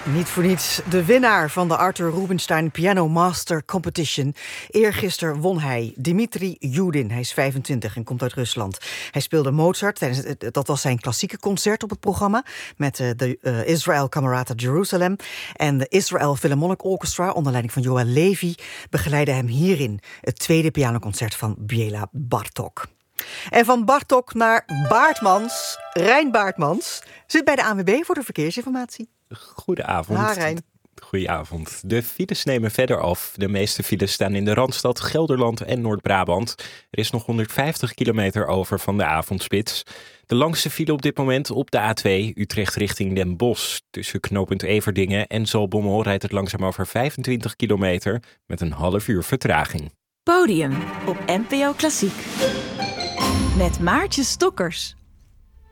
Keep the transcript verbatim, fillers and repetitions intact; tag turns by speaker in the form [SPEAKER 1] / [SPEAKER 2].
[SPEAKER 1] Niet voor niets de winnaar van de Arthur Rubinstein Piano Master Competition. Eergisteren won hij, Dmitri Yudin. Hij is vijfentwintig en komt uit Rusland. Hij speelde Mozart, tijdens het, dat was zijn klassieke concert op het programma, met de uh, Israel Camerata Jerusalem. En de Israel Philharmonic Orchestra, onder leiding van Yoel Levi, begeleidde hem hierin. Het tweede pianoconcert van Béla Bartók. En van Bartók naar Baartmans, Rein Baartmans, zit bij de A N W B voor de verkeersinformatie.
[SPEAKER 2] Goedenavond.
[SPEAKER 1] Ha, Rein.
[SPEAKER 2] Goedenavond. De files nemen verder af. De meeste files staan in de Randstad, Gelderland en Noord-Brabant. Er is nog honderdvijftig kilometer over van de avondspits. De langste file op dit moment op de A twee, Utrecht richting Den Bosch. Tussen knooppunt Everdingen en Zaltbommel rijdt het langzaam over vijfentwintig kilometer met een half uur vertraging.
[SPEAKER 3] Podium op N P O Klassiek. Met Maartje Stokkers.